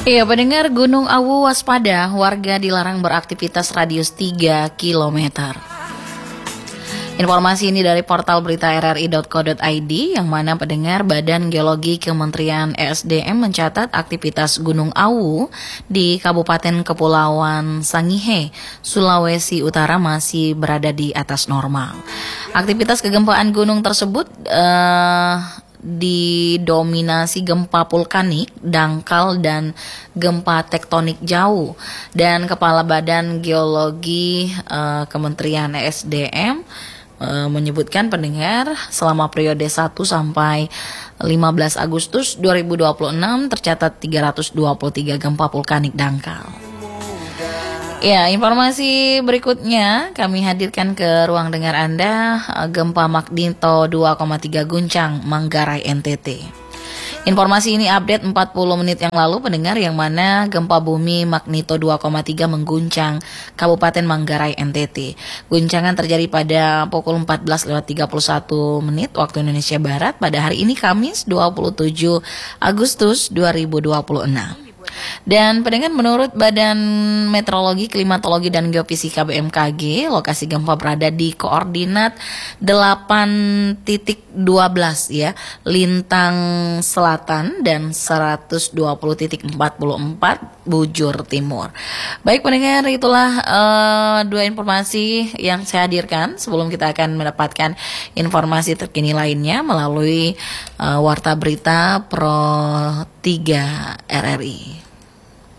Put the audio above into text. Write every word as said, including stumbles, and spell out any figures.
Iya, pendengar, Gunung Awu waspada, warga dilarang beraktivitas radius tiga kilometer. Informasi ini dari portal berita r r i dot co dot i d, yang mana pendengar Badan Geologi Kementerian E S D M mencatat aktivitas Gunung Awu di Kabupaten Kepulauan Sangihe, Sulawesi Utara masih berada di atas normal. Aktivitas kegempaan gunung tersebut uh, didominasi gempa vulkanik, dangkal, dan gempa tektonik jauh. Dan Kepala Badan Geologi uh, Kementerian E S D M uh, menyebutkan pendengar selama periode satu sampai lima belas Agustus dua ribu dua puluh enam tercatat tiga ratus dua puluh tiga gempa vulkanik dangkal. Ya, informasi berikutnya kami hadirkan ke ruang dengar Anda. Gempa magnitudo dua koma tiga guncang Manggarai N T T. Informasi ini update empat puluh menit yang lalu pendengar, yang mana gempa bumi magnitudo dua koma tiga mengguncang Kabupaten Manggarai N T T. Guncangan terjadi pada pukul empat belas lewat tiga puluh satu menit waktu Indonesia Barat pada hari ini Kamis dua puluh tujuh Agustus dua ribu dua puluh enam. Dan pendengar, menurut Badan Meteorologi, Klimatologi, dan Geofisika B M K G, lokasi gempa berada di koordinat delapan titik dua belas ya, lintang selatan, dan seratus dua puluh titik empat puluh empat bujur timur. Baik pendengar, itulah uh, dua informasi yang saya hadirkan. Sebelum kita akan mendapatkan informasi terkini lainnya melalui uh, Warta Berita Pro tiga R R I.